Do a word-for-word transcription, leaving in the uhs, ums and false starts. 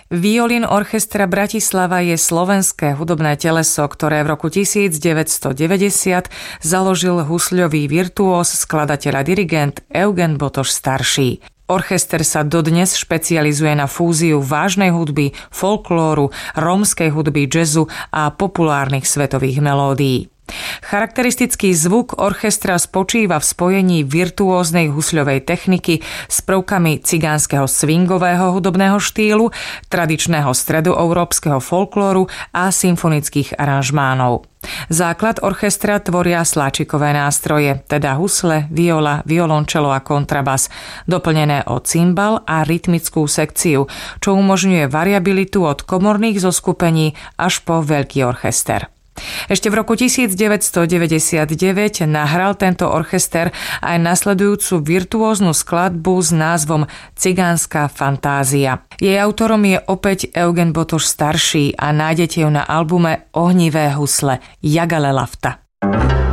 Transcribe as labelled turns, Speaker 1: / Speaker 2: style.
Speaker 1: Violín Orchestra Bratislava je slovenské hudobné teleso, ktoré v roku devätnásťstodeväťdesiat založil husľový virtuós, skladateľ a dirigent Eugen Botoš starší. Orchester sa dodnes špecializuje na fúziu vážnej hudby, folklóru, rómskej hudby, jazzu a populárnych svetových melódií. Charakteristický zvuk orchestra spočíva v spojení virtuóznej husľovej techniky s prvkami cigánskeho swingového hudobného štýlu, tradičného stredoeurópskeho folklóru a symfonických aranžmánov. Základ orchestra tvoria sláčikové nástroje, teda husle, viola, violončelo a kontrabas, doplnené o cymbal a rytmickú sekciu, čo umožňuje variabilitu od komorných zoskupení až po veľký orchester. Ešte v roku devätnásťstodeväťdesiatdeväť nahral tento orchester aj nasledujúcu virtuóznu skladbu s názvom Cigánska fantázia. Jej autorom je opäť Eugen Botoš starší a nájdete ju na albume Ohnivé husle Jagale Lafta.